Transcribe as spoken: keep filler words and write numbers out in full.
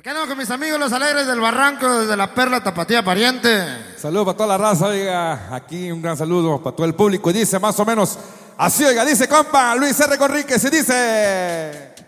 ¿Qué no, con mis amigos los alegres del Barranco, desde la Perla Tapatía Pariente? Saludos para toda la raza, oiga. Aquí un gran saludo para todo el público. Y dice más o menos así, oiga, dice compa Luis R. Conríquez y dice...